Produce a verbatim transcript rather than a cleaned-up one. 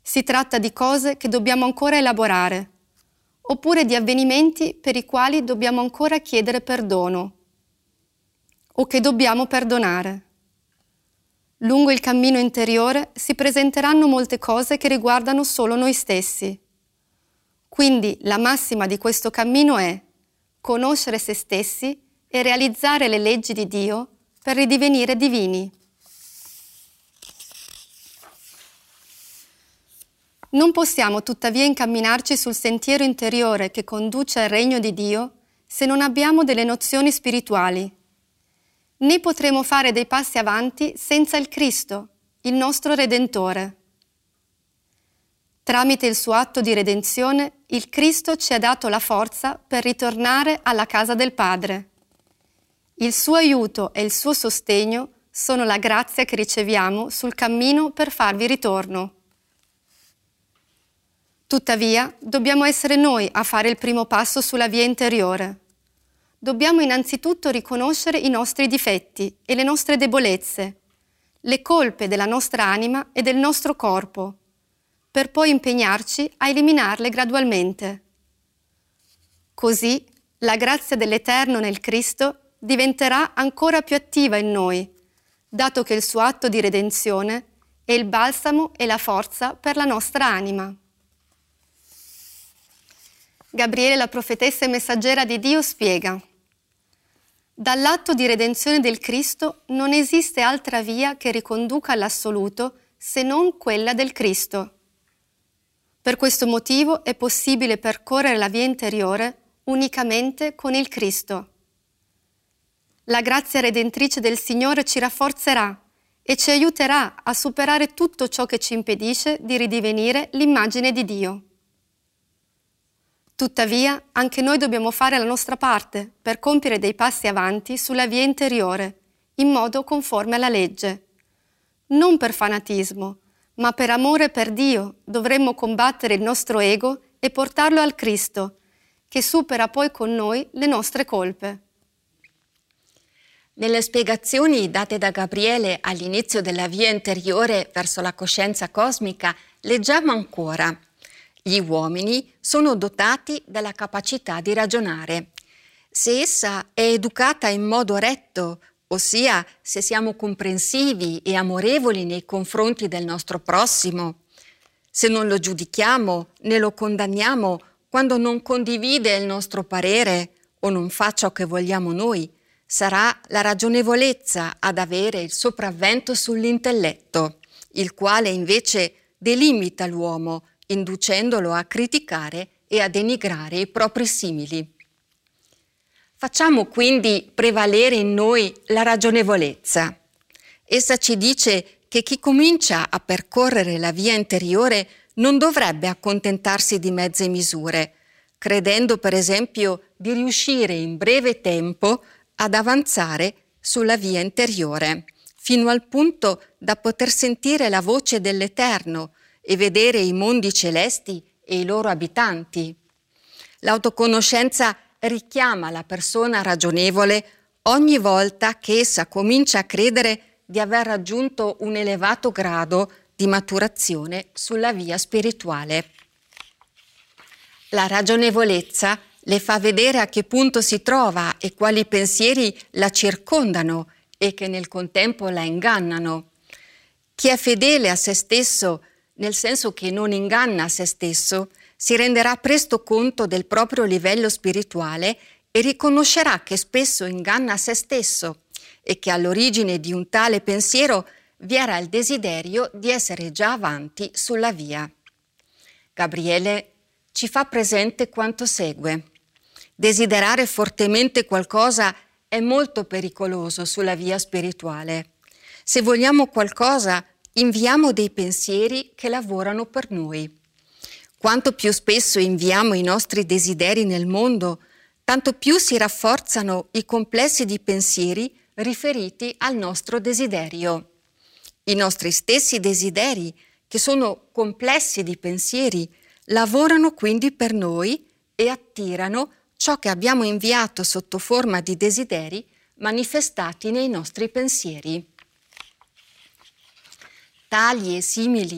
Si tratta di cose che dobbiamo ancora elaborare, oppure di avvenimenti per i quali dobbiamo ancora chiedere perdono o che dobbiamo perdonare. Lungo il cammino interiore si presenteranno molte cose che riguardano solo noi stessi. Quindi la massima di questo cammino è conoscere se stessi e realizzare le leggi di Dio per ridivenire divini. Non possiamo tuttavia incamminarci sul sentiero interiore che conduce al regno di Dio se non abbiamo delle nozioni spirituali. Né potremo fare dei passi avanti senza il Cristo, il nostro Redentore. Tramite il suo atto di redenzione, il Cristo ci ha dato la forza per ritornare alla casa del Padre. Il suo aiuto e il suo sostegno sono la grazia che riceviamo sul cammino per farvi ritorno. Tuttavia, dobbiamo essere noi a fare il primo passo sulla via interiore. Dobbiamo innanzitutto riconoscere i nostri difetti e le nostre debolezze, le colpe della nostra anima e del nostro corpo, per poi impegnarci a eliminarle gradualmente. Così, la grazia dell'Eterno nel Cristo diventerà ancora più attiva in noi, dato che il suo atto di redenzione è il balsamo e la forza per la nostra anima. Gabriele, la profetessa e messaggera di Dio, spiega: dall'atto di redenzione del Cristo non esiste altra via che riconduca all'assoluto se non quella del Cristo. Per questo motivo è possibile percorrere la via interiore unicamente con il Cristo. La grazia redentrice del Signore ci rafforzerà e ci aiuterà a superare tutto ciò che ci impedisce di ridivenire l'immagine di Dio. Tuttavia, anche noi dobbiamo fare la nostra parte per compiere dei passi avanti sulla via interiore, in modo conforme alla legge. Non per fanatismo, ma per amore per Dio dovremmo combattere il nostro ego e portarlo al Cristo, che supera poi con noi le nostre colpe. Nelle spiegazioni date da Gabriele all'inizio della via interiore verso la coscienza cosmica, leggiamo ancora: gli uomini sono dotati della capacità di ragionare. Se essa è educata in modo retto, ossia se siamo comprensivi e amorevoli nei confronti del nostro prossimo, se non lo giudichiamo né lo condanniamo quando non condivide il nostro parere o non fa ciò che vogliamo noi, sarà la ragionevolezza ad avere il sopravvento sull'intelletto, il quale invece delimita l'uomo, inducendolo a criticare e a denigrare i propri simili. Facciamo quindi prevalere in noi la ragionevolezza. Essa ci dice che chi comincia a percorrere la via interiore non dovrebbe accontentarsi di mezze misure, credendo per esempio di riuscire in breve tempo ad avanzare sulla via interiore, fino al punto da poter sentire la voce dell'Eterno e vedere i mondi celesti e i loro abitanti. L'autoconoscenza richiama la persona ragionevole ogni volta che essa comincia a credere di aver raggiunto un elevato grado di maturazione sulla via spirituale. La ragionevolezza le fa vedere a che punto si trova e quali pensieri la circondano e che nel contempo la ingannano. Chi è fedele a se stesso, nel senso che non inganna se stesso, si renderà presto conto del proprio livello spirituale e riconoscerà che spesso inganna se stesso e che all'origine di un tale pensiero vi era il desiderio di essere già avanti sulla via. Gabriele ci fa presente quanto segue: desiderare fortemente qualcosa è molto pericoloso sulla via spirituale. Se vogliamo qualcosa, inviamo dei pensieri che lavorano per noi. Quanto più spesso inviamo i nostri desideri nel mondo, tanto più si rafforzano i complessi di pensieri riferiti al nostro desiderio. I nostri stessi desideri, che sono complessi di pensieri, lavorano quindi per noi e attirano ciò che abbiamo inviato sotto forma di desideri manifestati nei nostri pensieri. Tali e simili